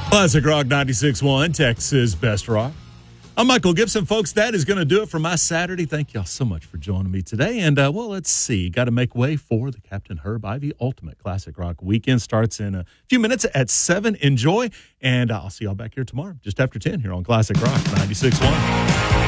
Classic Rock 96.1, Texas Best Rock. I'm Michael Gibson, folks. That is going to do it for my Saturday. Thank y'all so much for joining me today. And, let's see. Got to make way for the Captain Herb Ivy Ultimate Classic Rock Weekend. Starts in a few minutes at 7. Enjoy. And I'll see y'all back here tomorrow, just after 10 here on Classic Rock 96.1.